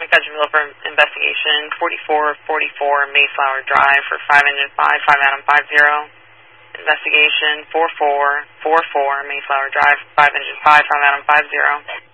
schedule for investigation 4444 Mayflower Drive for 5 engine 5, 5 Adam 50. Investigation 4444 Mayflower Drive, 5 engine 5, 5 Adam 50.